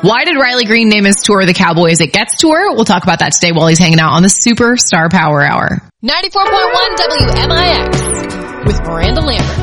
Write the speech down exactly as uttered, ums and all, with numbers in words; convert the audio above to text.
Why did Riley Green name his tour the Cowboys It Gets Tour? We'll talk about that today while he's hanging out on the Superstar Power Hour. ninety-four point one W M I X with Miranda Lambert.